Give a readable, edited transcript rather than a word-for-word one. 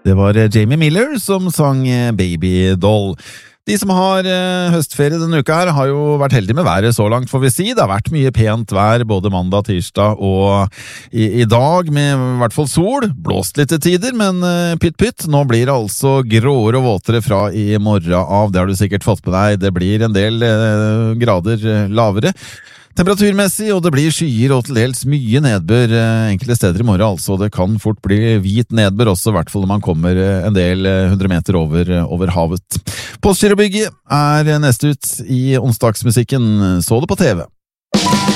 Det var Jamie Miller som sang Baby Doll. De som har høstferie denne uka her har jo vært heldige med været så langt, får vi si. Det har vært mye pent vær både mandag, tirsdag og i dag, med i hvert fall sol. Blåst litt til tider, men pytt. Nå blir det altså gråere og våtere fra i morgen av. Det har du sikkert fått med deg. Det blir en del grader lavere temperaturmessig, og det blir skyer og til dels mye nedbør enkelte steder i morgen, altså. Det kan fort bli hvit nedbør også, i hvert fall når man kommer en del 100 meter over havet. Postgirobygget er neste ut i onsdagsmusikken. Så det på TV.